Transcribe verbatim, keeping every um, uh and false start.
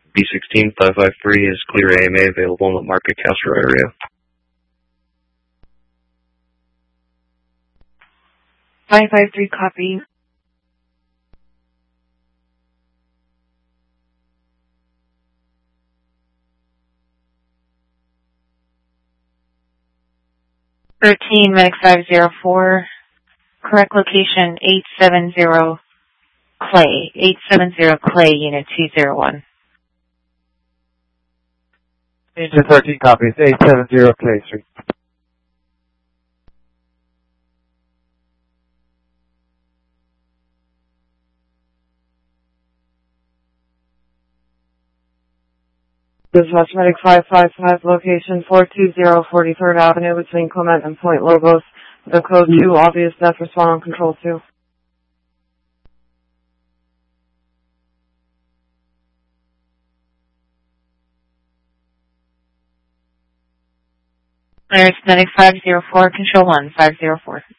B sixteen five five three is clear A M A available in the Market Castro area. five five three, copy. thirteen, Medic five zero four, correct location eight seven zero Clay, eight seven zero Clay, Unit two zero one. Engine thirteen copies, eight seven zero Clay Street. This is Medic five five five, location four two zero forty-third Avenue between Clement and Point Lobos. The code two, obvious death, respond on control two. There's Medic five zero four, control one, five zero four.